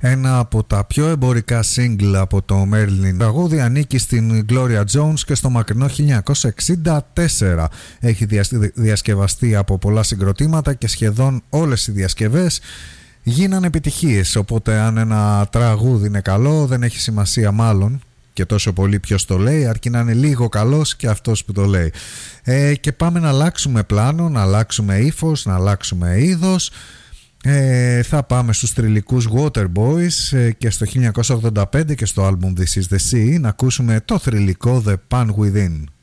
Ένα από τα πιο εμπορικά single από το Marilyn τραγούδι, ανήκει στην Gloria Jones και στο μακρινό 1964. Έχει διασκευαστεί από πολλά συγκροτήματα και σχεδόν όλες οι διασκευές γίνανε επιτυχίες. Οπότε αν ένα τραγούδι είναι καλό, δεν έχει σημασία μάλλον και τόσο πολύ ποιος το λέει, αρκεί να είναι λίγο καλός και αυτός που το λέει. Και πάμε να αλλάξουμε πλάνο, να αλλάξουμε ύφος, να αλλάξουμε είδος. Θα πάμε στους θρυλικούς Waterboys και στο 1985 και στο album This Is The Sea να ακούσουμε το θρυλικό The Pan Within.